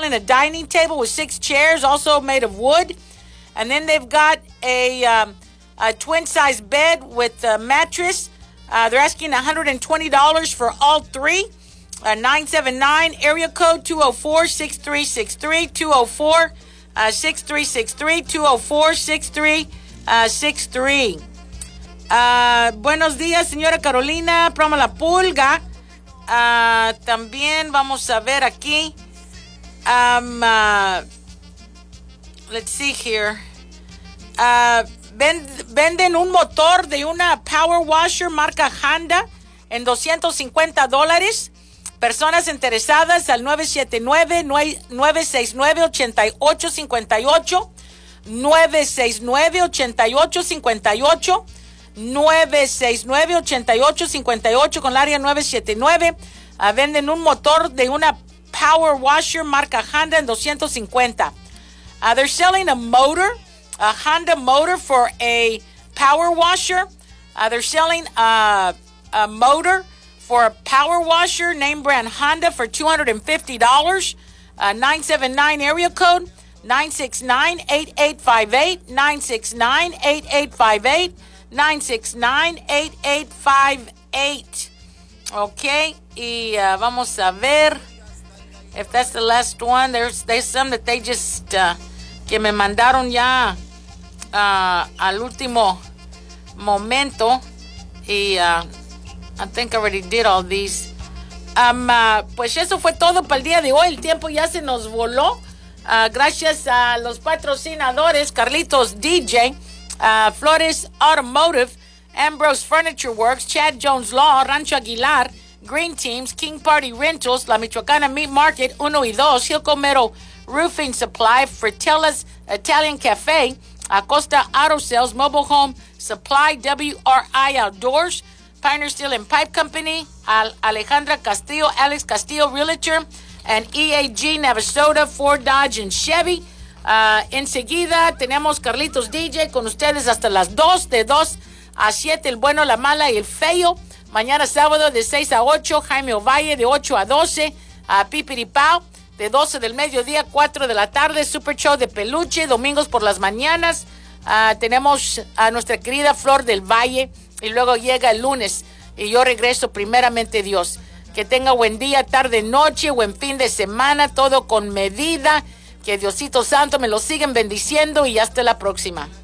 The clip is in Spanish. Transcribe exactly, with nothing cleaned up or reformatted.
selling a dining table with six chairs, also made of wood. And then they've got a, um, a twin-size bed with a mattress. Uh, they're asking one hundred twenty dollars for all three. Uh, nine seven nine, area code two oh four, six three six three, two oh four, six three six three, two oh four, six three six three. Uh, buenos días, señora Carolina, Promo La Pulga. Uh, también vamos a ver aquí. Um, uh, let's see here. Uh, vend, venden un motor de una power washer marca Honda en doscientos cincuenta dólares. Personas interesadas al nueve siete nueve, nueve seis nueve, ocho ocho cinco ocho. nueve seis nueve, ocho ocho cinco ocho. nueve seis nueve, ocho ocho cinco ocho con el área nueve siete nueve. Uh, venden un motor de una power washer marca Honda en doscientos cincuenta. Uh, they're selling a motor, a Honda motor for a power washer. Uh, they're selling a, a motor for a power washer, name brand Honda, for two hundred fifty dollars. Uh, nine seven nine area code, nine six nine, eight eight five eight, nine six nine, eight eight five eight, nine six nine, eight eight five eight. Okay, y uh, vamos a ver if that's the last one. There's there's some that they just uh, que me mandaron ya uh, al último momento, y uh, I think I already did all these. Um, uh, pues eso fue todo para el día de hoy. El tiempo ya se nos voló. Uh, gracias a los patrocinadores: Carlitos D J, uh, Flores Automotive, Ambrose Furniture Works, Chad Jones Law, Rancho Aguilar, Green Teams, King Party Rentals, La Michoacana Meat Market uno y dos, Gilcomero Roofing Supply, Fratella's Italian Cafe, Acosta Auto Sales, Mobile Home Supply, W R I Outdoors, Pioneer Steel and Pipe Company, Alejandra Castillo, Alex Castillo Realtor, and E A G Navasota, Ford, Dodge, and Chevy. Uh, enseguida tenemos Carlitos D J con ustedes hasta las dos, de dos a siete, el bueno, la mala y el feo. Mañana sábado de seis a ocho, Jaime Ovalle de ocho a doce, a Pipiripao de doce del mediodía a cuatro de la tarde, Super Show de Peluche, domingos por las mañanas. Uh, tenemos a nuestra querida Flor del Valle, y luego llega el lunes y yo regreso, primeramente Dios. Que tenga buen día, tarde, noche, buen fin de semana, todo con medida. Que Diosito Santo me lo sigan bendiciendo y hasta la próxima.